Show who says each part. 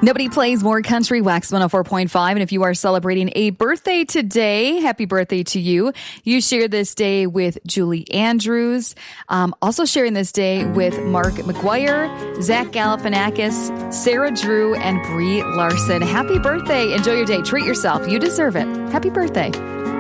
Speaker 1: Nobody plays more country. Wax 104.5. And if you are celebrating a birthday today, happy birthday to you. You share this day with Julie Andrews. Also sharing this day with Mark McGuire, Zach Galifianakis, Sarah Drew, and Brie Larson. Happy birthday. Enjoy your day. Treat yourself. You deserve it. Happy birthday.